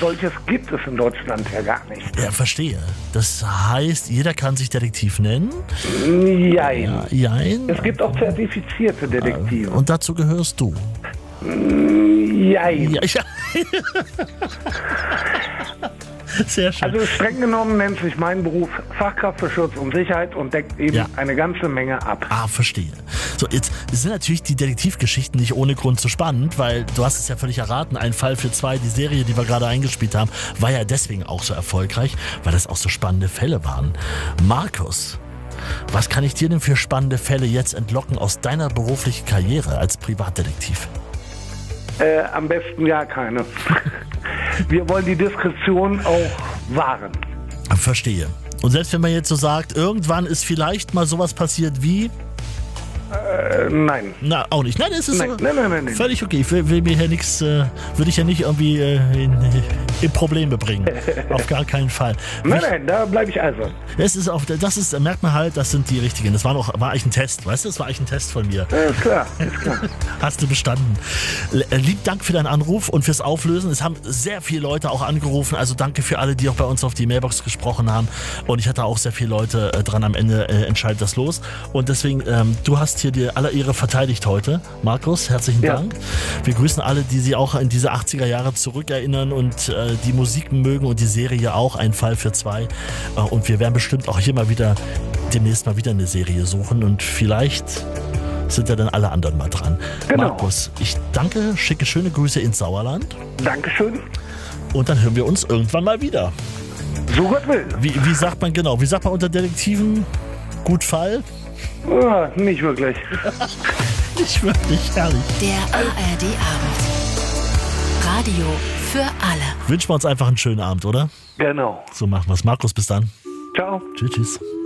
solches gibt es in Deutschland ja gar nicht. Ja, verstehe. Das heißt, jeder kann sich Detektiv nennen? Jein. Ja, jein. Es gibt auch zertifizierte Detektive. Und dazu gehörst du? Jein. Ja. Sehr schön. Also streng genommen nennt sich mein Beruf Fachkraft für Schutz und Sicherheit und deckt eben eine ganze Menge ab. Ah, verstehe. So, jetzt sind natürlich die Detektivgeschichten nicht ohne Grund so spannend, weil du hast es ja völlig erraten, ein Fall für zwei, die Serie, die wir gerade eingespielt haben, war ja deswegen auch so erfolgreich, weil das auch so spannende Fälle waren. Markus, was kann ich dir denn für spannende Fälle jetzt entlocken aus deiner beruflichen Karriere als Privatdetektiv? Am besten ja keine. Wir wollen die Diskretion auch wahren. Verstehe. Und selbst wenn man jetzt so sagt, irgendwann ist vielleicht mal sowas passiert wie... Nein. Na, auch nicht. Nein, es ist Nein. völlig okay. Ich will mir hier nichts, würde ich ja nicht irgendwie in Probleme bringen. Auf gar keinen Fall. Nein, da bleibe ich also. Da merkt man halt, das sind die richtigen. Das war eigentlich ein Test, weißt du? Das war eigentlich ein Test von mir. Ist klar. Hast du bestanden. Lieb Dank für deinen Anruf und fürs Auflösen. Es haben sehr viele Leute auch angerufen. Also danke für alle, die auch bei uns auf die Mailbox gesprochen haben. Und ich hatte auch sehr viele Leute dran. Am Ende entscheidet das los. Und deswegen, du hast hier die aller Ehre verteidigt heute. Markus, herzlichen Dank. Wir grüßen alle, die sich auch in diese 80er Jahre zurückerinnern und die Musik mögen und die Serie auch. Ein Fall für zwei. Und wir werden bestimmt auch hier demnächst mal wieder eine Serie suchen und vielleicht sind ja dann alle anderen mal dran. Genau. Markus, ich danke, schicke schöne Grüße ins Sauerland. Dankeschön. Und dann hören wir uns irgendwann mal wieder. So Gott will. Wie sagt man genau? Wie sagt man unter Detektiven? Gut Fall? Nicht wirklich. Nicht wirklich, herrlich. Der ARD-Abend. Radio für alle. Wünschen wir uns einfach einen schönen Abend, oder? Genau. So machen wir es. Markus, bis dann. Ciao. Tschüss.